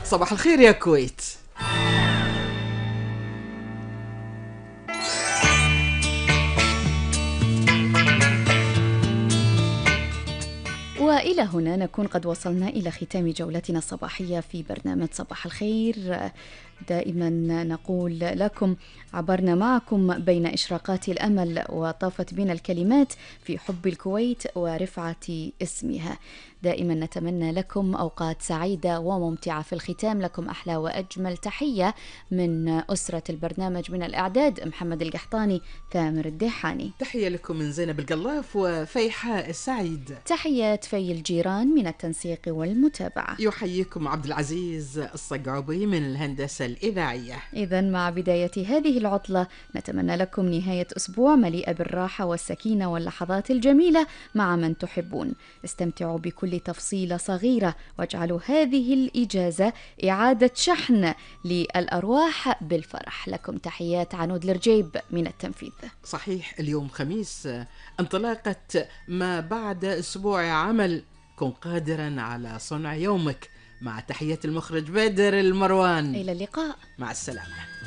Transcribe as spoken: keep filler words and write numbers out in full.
صباح الخير يا كويت. وإلى هنا نكون قد وصلنا إلى ختام جولتنا الصباحية في برنامج صباح الخير. دائما نقول لكم عبرنا معكم بين إشراقات الأمل وطافت بنا الكلمات في حب الكويت ورفعة اسمها. دائما نتمنى لكم أوقات سعيدة وممتعة. في الختام لكم أحلى وأجمل تحية من أسرة البرنامج، من الإعداد محمد القحطاني، ثامر الديحاني. تحية لكم من زينب القلاف وفيحاء السعيد. تحيات في الجيران من التنسيق والمتابعة. يحييكم عبد العزيز الصقعبي من الهندسة الإذاعية. إذن مع بداية هذه العطلة نتمنى لكم نهاية أسبوع مليئة بالراحة والسكينة واللحظات الجميلة مع من تحبون. استمتعوا بكل تفصيلة صغيرة واجعلوا هذه الإجازة إعادة شحن للأرواح بالفرح. لكم تحيات عنود الرجيب من التنفيذ. صحيح اليوم خميس، انطلاقة ما بعد أسبوع عمل. كن قادرا على صنع يومك. مع تحية المخرج بدر المروان. إلى اللقاء. مع السلامة.